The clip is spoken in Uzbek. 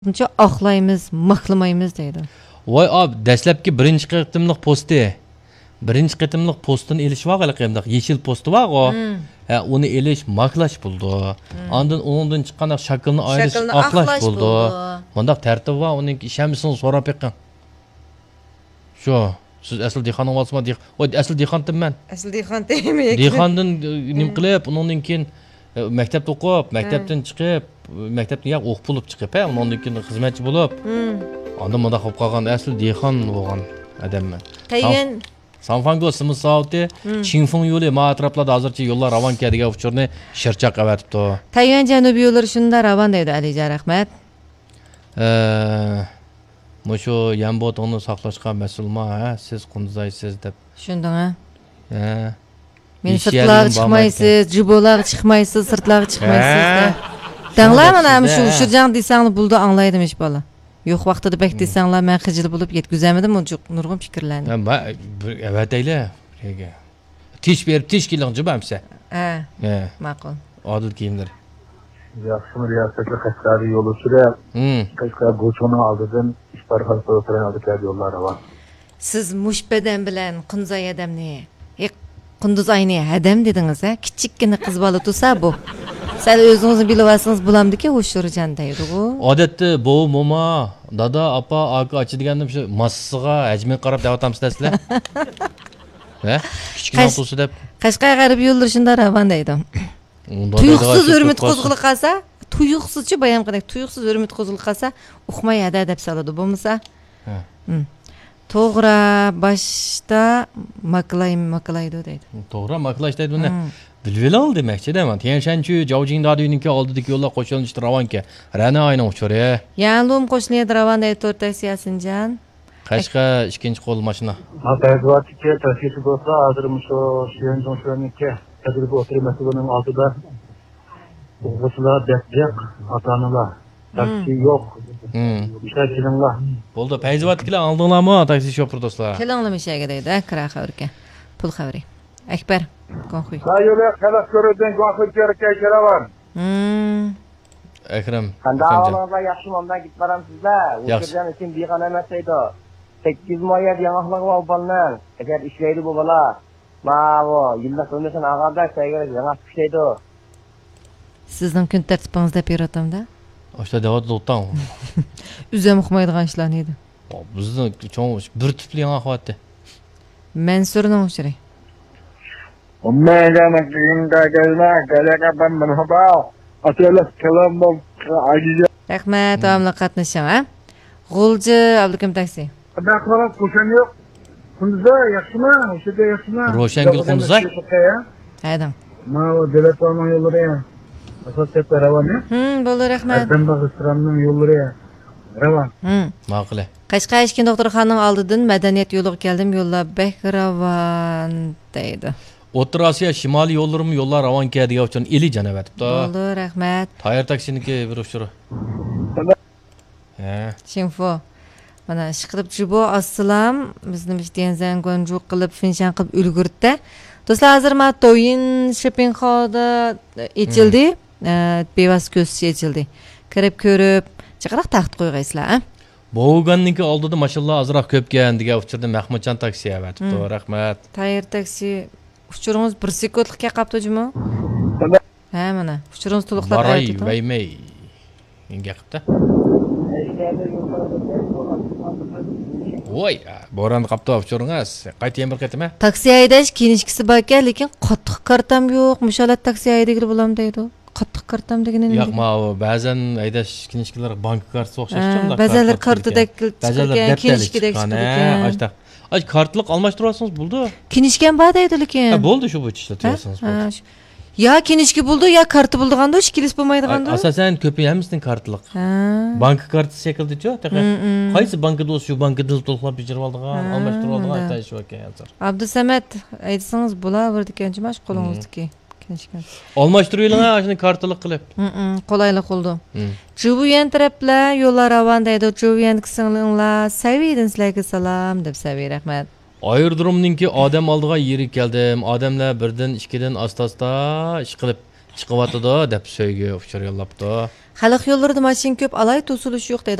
Buncha oqlaymiz, maqlamaymiz deydi. Voy ab, dastlabki birinchi qitimliq posti. Birinchi qitimliq postini elish vaqali qimdiq, yeshil posti vaqo. Uni elish maqlash bo'ldi. Ondan chiqqan shaklni ayirish oqlash bo'ldi. Bundaq tartib va uning ishamisini so'rab eqin. Shu, siz asl dehqon olsizmi? Voy, asl dehqonman. Asl dehqon deymi? Dehqondan nim qilib, undan keyin maktabda o'qib, maktabdan chiqib, maktabdan o'qib bo'lib chiqib, undan keyin xizmatchi bo'lib, ondan bunda qolib qolgan asl dehqon bo'lgan odamman. Tayvan Sanfango Simsavti, Qingfeng yo'li atroflarda hozircha yo'llar ravon keladigan uchurni shirchaq avatibdi. Tayvan janubiy yo'llari shunda ravon deydi Alijon rahmat. Mushu Yambotonni saqlashga mas'ulma, siz qunduzaysiz deb. Tushundingmi? Men sirtlarga chiqmaysiz, jibolarga chiqmaysiz, sirtlarga chiqmaysiz. Danglar mana shu Shirjan desangni buldi anglaydimish bola. Yo'q vaqtida bak desanglar men xijil bo'lib yetkazamidim, nurg'un fikrlarni. Evet ayla. Tish berib tish keling jibamsa. Ma'qul. Odil kiyimlar. Yaxshimi riyosatli Qashqarga yo'l sürüp, Qashqar Go'chonning oldidan ishbarxon so'rayotgan o'tgan yo'llar var. Siz mushbadan bilan Qunzay adamni, Qunduz ayni adam dedingiz, kichikkina qiz bola tursa bu. Siz o'zingizni bilib olsangiz bo'lamdiki, O'shirjan deydi-ku. Odatda bu momo, dada, apa, aka ochadiganim shu massiga hajmi qarab davatamiz sizlar. Kichkina tursa deb. Qashqar g'arib yo'llar shunda ravon deydi. Tuyuqsiz hurmat qo'zg'ilib qolsa, tuyuqsizchi bayam qilib, tuyuqsiz hurmat qo'zg'ilib qolsa, uqmay hada deb soladi bo'lmasa. To'g'ri, boshda maqlaydi deydi. To'g'ri, maqlash deydi buni. Bilvilan demakchi-da, men Tianshanchu Jaojing Daduyninki oldidagi yo'llar qo'shilishdi ravonga. Rana ayni uchuri. Yanlum qo'shiladi ravon deydi to'rt taksiyasinjan. Qashqa ikkinchi qo'l mashina. Matayzvatiki taksisi bo'lsa, hozir shu Shenzhen shuniki tajriba o'tirmasi buning oldida o'quvchilar deb ota-onalar taksi yo'q. Ishlaydiganlar. Bo'ldi, Payzvatkilar oldinglarmi taksi shopir do'stlar? Kelinglarmishaga deydi, kira xabarga. Pul xabari. Akbar, qo'y. Ha yo'li xalas ko'radigan qo'y kerakay kiraman. Akram. Qanday ahvolingizlar yaxshimi? Undan ketib boramsizlar. O'tirgan uchun beg'ana emas edi. 8 moya yangilik va bollar. Agar ishlaydi bu bola, ma'vo, yilda qo'ymasan ag'ada saygar yangi ishlaydi. Sizning kun tartibingizda beratamda? O'sha davat o'tdan. Uzam uqmaydigan ishlarni edi. Bizni cho'ng bir tupli yangi holatda. Mansurning uchiri. Ummayga maktimda galaga ben merhaba. Atilla kalam acize. Rahmat, omla qatnashim, ha? G'ulji Abdukim taksi. Baqara qo'shan yo'q. Qunduzay yaxshimi? O'shada yaxshimi? Ro'shangul Qunduzay? Haydam. Mana telefonning yo'llari. Asosiyat ravoni. Bo'ldi, rahmat. Ben Bag'istonning yo'llari. Ravon. Ma'qul. Qashqa ishkin doktorxonaning oldidan madaniyat yo'liga keldim, yo'llar bek ravon deydi. O'rta Osiyo shimoliy yo'llarimi yo'llar ravon keladigan uchun eli janavatibdi. Bo'ldi, rahmat. Tayyor taksiniki bir ushuri. Shinfo. Mana ish qilib jibo assalam, bizni ishdan gonjuq qilib finshan qilib ulgurdi. Do'stlar, hozir ma Toyin shopping hallda echildi. Bevas ko'zchi echildi. Kirib ko'rib, chaqiriq taxt qo'ygaysizlar, ha? Bo'g'anniki oldida mashallah azroq ko'p kelgan degan uchurda Mahmudjon taksi avatibdi. Rahmat. Tayyor taksi uchuringiz 1 sekundlikka qaptijimi? Ha, mana. Uchuringiz to'liqlab aytdi. Baray, vaymay. Menga qipti. Voy, bo'ron qapti uchuringiz. Qaytayam bir qaytama. Taksi haydash kiyinishkisi bor ekan, lekin qattiq kartam yo'q. Musholat taksi haydagili bo'lam deydi. Qattiq kartam degani nima? Yo'q, ba'zan haydash kinishkilar bank kartasi o'xshashdi. Ba'zanlar kartidek chiqargan, kinishkidek chiqargan. Ay kartliq almashtirasiz bo'ldi. Kinishgan bor deydi lekin. Bo'ldi shu bo'yicha ishlatyapsiz bo'ldi. Ya kinishki bo'ldi, ya karti bo'ldiganda ishkilis bo'lmaydiganda. Asosan ko'payamizning kartliq. Bank kartasi shekildi-ku, qaysi bankda o'sha shu bankda to'lqab bijirib oldigan, almashtirib oldigan aytay shu ekan hozir. Abdusamat aytsangiz bo'laverdi ekan, jimash qo'lingizdagi kinishgan. Almashtirib oling, shuni kartliq qilib. Qolaylik bo'ldi. Jubuyan taraflar yo'llar ravon deydi. Jubuyan kisinglar, savidin sizlarga salom deb saviy rahmat. Ayırdırımninki odam oldiga yeri keldim. Odamlar birdan, ikkidan asta-asta ish qilib chiqyapti deb söygü uçur yollaptı. Xalq yo'llarida mashina ko'p, alay to'silish yo'q deydi.